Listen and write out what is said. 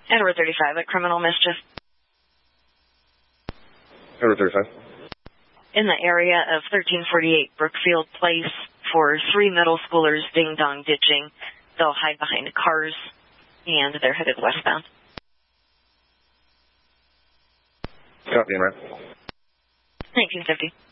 Edward 35 at Criminal Mischief. Edward 35. In the area of 1348 Brookfield Place for 3 middle schoolers ding-dong ditching. They'll hide behind cars, and they're headed westbound. Copy, right. 1950.